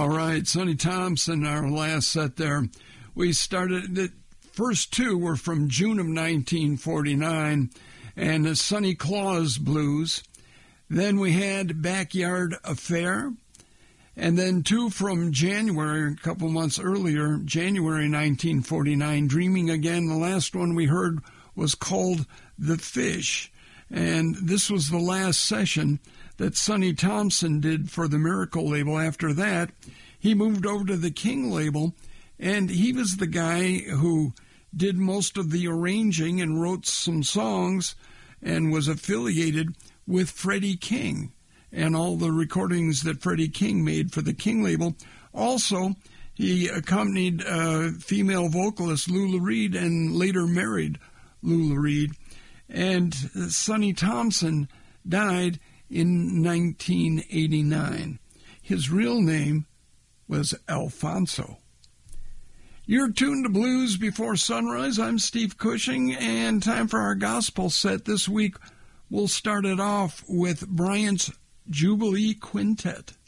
right, Sonny Thompson, our last set there. We started, the first two were from June of 1949, and the Sonny Claus Blues. Then we had Backyard Affair, and then two from January, a couple months earlier, January 1949, Dreaming Again. The last one we heard was called The Fish, and this was the last session that Sonny Thompson did for the Miracle label. After that, he moved over to the King label, and he was the guy who did most of the arranging and wrote some songs and was affiliated with Freddie King and all the recordings that Freddie King made for the King label. Also, he accompanied female vocalist Lula Reed and later married Lula Reed. And Sonny Thompson died in 1989. His real name was Alfonso. You're tuned to Blues Before Sunrise. I'm Steve Cushing, and time for our gospel set. This week, we'll start it off with Bryant's Jubilee Quintet.